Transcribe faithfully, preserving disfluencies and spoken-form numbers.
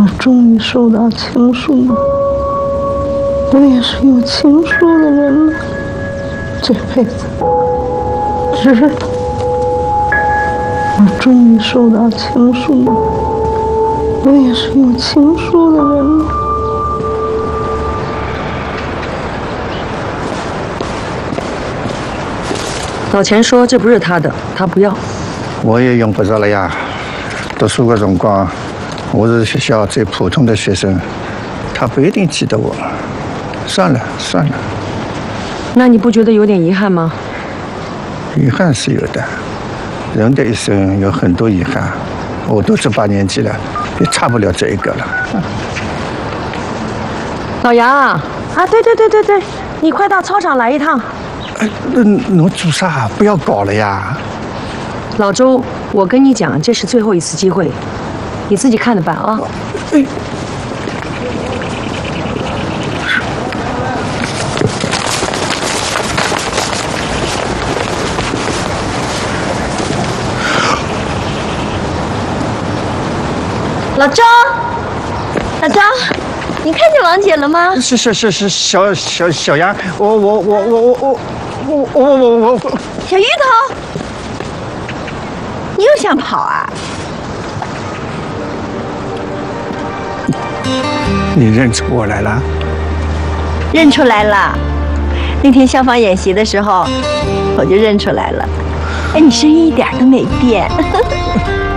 我终于收到情书了，我也是有情书的人了，这辈子值得。我终于收到情书了，我也是有情书的人了。 老钱说这不是他的，他不要。 我也用不着了呀。读书的辰光，我是学校最普通的学生，他不一定记得我。算了算了。 那你不觉得有点遗憾吗？ 遗憾是有的，人的一生有很多遗憾。我都这把年纪了，也差不了这一个了。 老杨啊，对对对对对，你快到操场来一趟。 哎，那侬做啥？不要搞了呀！ 老周，我跟你讲，这是最后一次机会，你自己看着办啊。哎。 老周，老周，你看见王姐了吗？ 是是是是，小小小杨，我我我我我我我我我我我。 小芋头，你又想跑啊？ 你认出我来了？ 认出来了。那天消防演习的时候，我就认出来了。哎，你声音一点都没变。